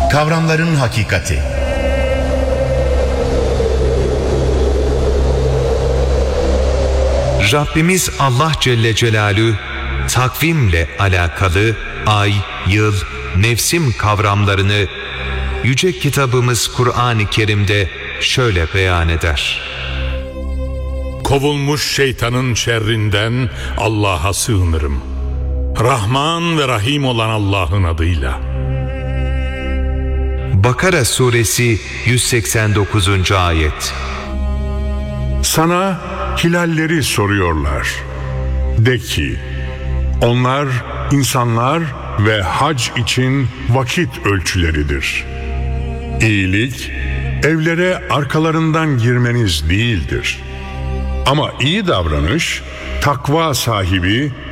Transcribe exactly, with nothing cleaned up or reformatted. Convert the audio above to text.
Kavramların hakikati. Rabbimiz Allah Celle Celaluhu takvimle alakalı ay, yıl, mevsim kavramlarını yüce kitabımız Kur'an-ı Kerim'de şöyle beyan eder. Kovulmuş şeytanın şerrinden Allah'a sığınırım. Rahman ve Rahim olan Allah'ın adıyla. Bakara suresi yüz seksen dokuzuncu ayet. Sana hilalleri soruyorlar. De ki, onlar insanlar ve hac için vakit ölçüleridir. İyilik, evlere arkalarından girmeniz değildir. Ama iyi davranış, takva sahibi